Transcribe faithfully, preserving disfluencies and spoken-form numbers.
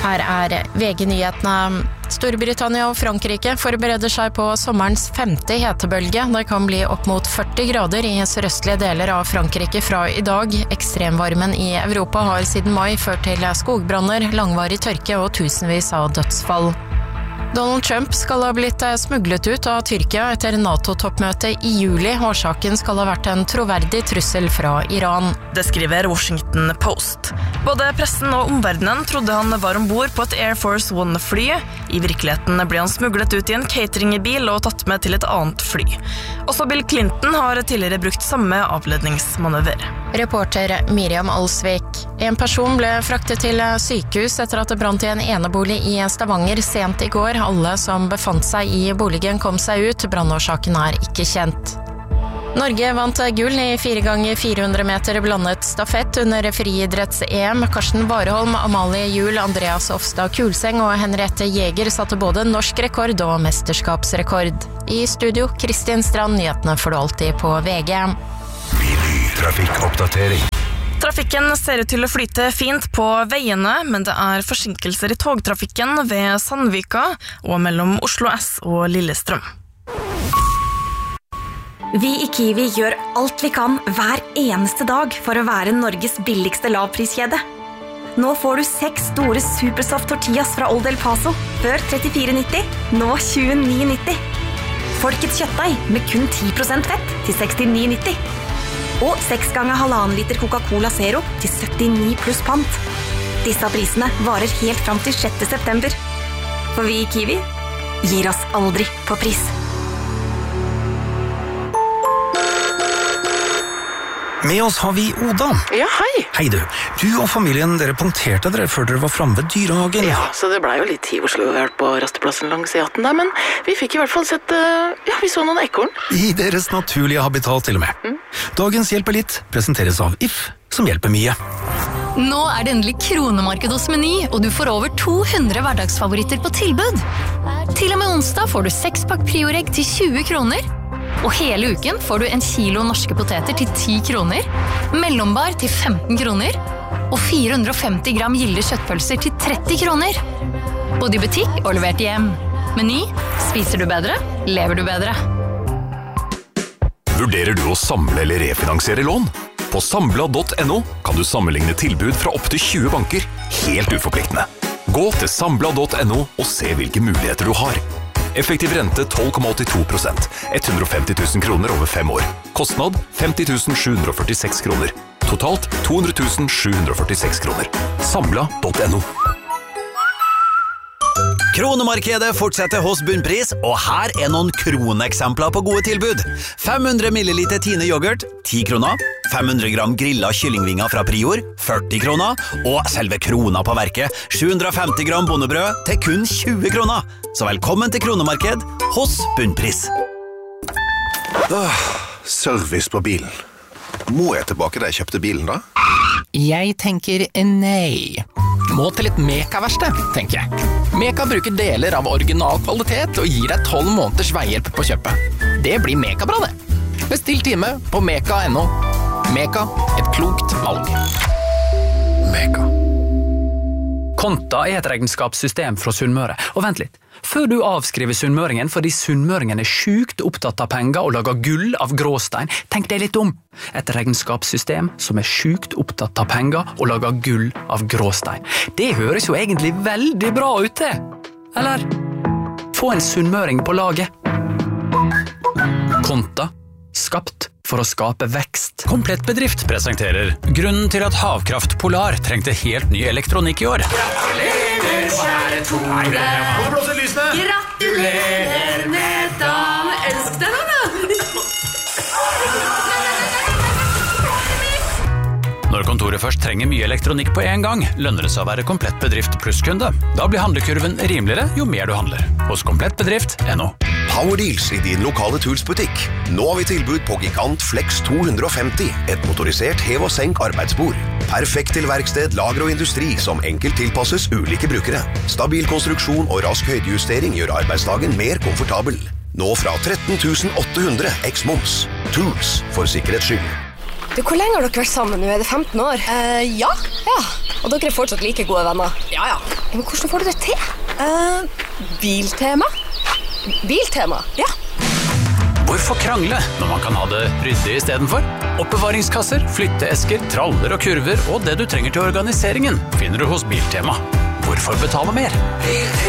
Her er V G-nyhetene. Storbritannia og Frankrike forbereder seg på sommerens femte hetebølge. Det kan bli opp mot førti grader i sørøstlige deler av Frankrike fra i dag. Ekstremvarmen i Europa har siden mai ført til skogbranner, langvarig tørke og tusenvis av dødsfall. Donald Trump skal ha blitt smuglet ut av Tyrkia etter NATO-toppmøtet i juli. Årsaken skal ha vært en troverdig trussel fra Iran. Det skriver Washington Post. Både pressen og omverdenen trodde han var ombord på et Air Force One-fly. I virkeligheten ble han smuglet ut i en cateringbil og tatt med til et annet fly. Også Bill Clinton har tidligere brukt samme avledningsmanøver. Reporter Miriam Alsvik. En person ble fraktet til sykehus etter at det brant i en enebolig i Stavanger sent i går. Alle som befant seg i boligen kom seg ut. Brannårsaken er ikke kjent. Norge vant gull i fire ganger fire hundre meter blandet stafett under friidretts-E M. Karsten Warholm, Amalie Juel, Andreas Ofstad Kulseng og Henriette Jæger satte både norsk rekord og mesterskapsrekord. I studio, Kristin Strand, nyhetene får du alltid på V G. Trafikkoppdatering. Trafikken ser ut til å flyte fint på veiene, men det er forsinkelser i togtrafikken ved Sandvika og mellom Oslo S og Lillestrøm. Vi i Kiwi gjør alt vi kan hver eneste dag for å være Norges billigste lavpriskjede. Nå får du seks store Supersoft tortillas fra Old El Paso, før trettifire nitti, nå tjueni nitti. Folkets kjøttdeig med kun ti prosent fett til sekstini nitti. Og seks ganger halvannen liter Coca-Cola Zero til syttini pluss pant. Disse prisene varer helt fram til sjette september. For vi i Kiwi gir oss aldri på pris. Med oss har vi Oda. Ja, hei. Hei du. Du og familien, dere punkterte dere før dere var fremme ved dyrehagen. Ja, så det ble jo litt tid Oslo vært på rasteplassen langs E atten der, men vi fikk i hvert fall sett, uh, ja, vi så noen ekorn. I deres naturlige habitat til og med. Mm. Dagens Hjelper litt presenteres av If, som hjelper mye. Nå er det endelig kronemarked hos Meny, og du får over to hundre hverdagsfavoritter på tilbud. Til og med onsdag får du seks pakk Prioregg til tjue kroner. Og hele uken får du en kilo norske poteter til ti kroner, mellombar til femten kroner, og fire hundre og femti gram gilde kjøttpølser til tretti kroner. Både i butikk og levert hjem. Meny, spiser du bedre, lever du bedre. Vurderer du å samle eller refinansiere lån? På sambla punktum no kan du sammenligne tilbud fra opp til tjue banker, helt uforpliktende. Gå til sambla punktum no og se hvilke muligheter du har. Effektiv rente tolv komma åttito prosent, hundre og femti tusen kroner over fem år. Kostnad femti tusen sju hundre og førtiseks kroner. Totalt to hundre tusen sju hundre og førtiseks kroner. Sambla punktum no. Kronemarkedet fortsetter hos Bunnpris, og her er noen kroneksempler på gode tilbud. fem hundre milliliter Tine yoghurt, ti kroner. fem hundre gram grillet kyllingvinger fra Prior, førti kroner. Og selve krona på verket, sju hundre og femti gram bondebrød til kun tjue kroner. Så velkommen til Kronemarked hos Bunnpris. Åh, service på bilen. Må jeg tilbake da jeg kjøpte bilen da? Jeg tenker nei. Må til et Meka-verksted, tenker jeg. Meka bruker deler av original kvalitet og gir deg tolv måneders veihjelp på kjøpet. Det blir Meka-bra det. Bestill time på meka punktum no. Meka, et klokt valg. Meka. Konta er et regnskapssystem fra Sunnmøre. Og vent litt, før du avskriver sunnmøringen fordi sunnmøringen er sjukt opptatt av penger og lager gull av gråstein, tenk deg litt om. Et regnskapssystem som er sjukt opptatt av penger og lager gull av gråstein. Det høres jo egentlig veldig bra ut det. Eller? Få en sunnmøring på laget. Konta, skapt for å skape vekst. Komplett Bedrift presenterer grunnen til at Havkraft Polar trengte helt ny elektronikk i år. Gratulerer, kjære Tore. Gratulerer med dagen. Elsk deg nå, da. Når kontoret først trenger mye elektronikk på en gang, lønner det seg å være Komplett Bedrift plusskunde. Da blir handlekurven rimeligere jo mer du handler. Hos komplett bedrift punktum no. Power Deals i din lokale Tools-butikk. Nå har vi tilbud på Gigant Flex to hundre og femti, et motorisert hev og senk arbeidsbord. Perfekt til verksted, lager og industri som enkelt tilpasses ulike brukere. Stabil konstruksjon og rask høydejustering gjør arbeidsdagen mer komfortabel. Nå fra tretten tusen åtte hundre eks moms. Tools for sikkerhets skyld. Du, hvor lenge har dere vært sammen nå? Er det femten år? Uh, ja. Ja. Og dere er fortsatt like gode venner? Ja, ja. Men hvordan får du det til? Uh, biltema. Biltema? Ja. Hvorfor krangle når man kan ha det ryddig i stedet for? Oppbevaringskasser, flytteesker, traller og kurver og det du trenger til organiseringen finner du hos Biltema. Hvorfor betale mer?